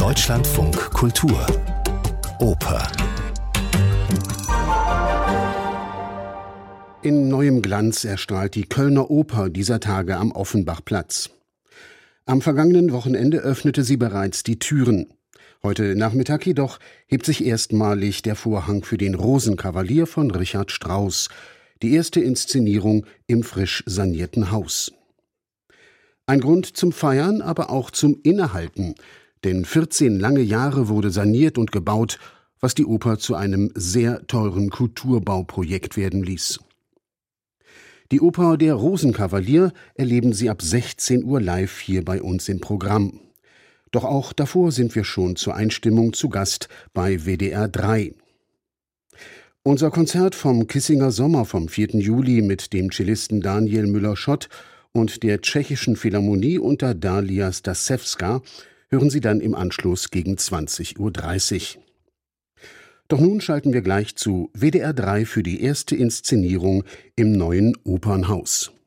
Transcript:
Deutschlandfunk Kultur Oper. In neuem Glanz erstrahlt die Kölner Oper dieser Tage am Offenbachplatz. Am vergangenen Wochenende öffnete sie bereits die Türen. Heute Nachmittag jedoch hebt sich erstmalig der Vorhang für den Rosenkavalier von Richard Strauss, die erste Inszenierung im frisch sanierten Haus. Ein Grund zum Feiern, aber auch zum Innehalten, denn 14 lange Jahre wurde saniert und gebaut, was die Oper zu einem sehr teuren Kulturbauprojekt werden ließ. Die Oper Der Rosenkavalier erleben Sie ab 16 Uhr live hier bei uns im Programm. Doch auch davor sind wir schon zur Einstimmung zu Gast bei WDR 3. Unser Konzert vom Kissinger Sommer vom 4. Juli mit dem Cellisten Daniel Müller-Schott und der Tschechischen Philharmonie unter Dalia Stasewska hören Sie dann im Anschluss gegen 20:30 Uhr. Doch nun schalten wir gleich zu WDR 3 für die erste Inszenierung im neuen Opernhaus.